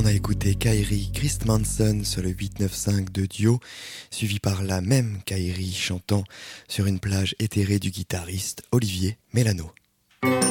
On a écouté Kairi Christmanson sur le 895 de Dio, suivi par la même Kairi chantant sur une plage éthérée du guitariste Olivier Mélano.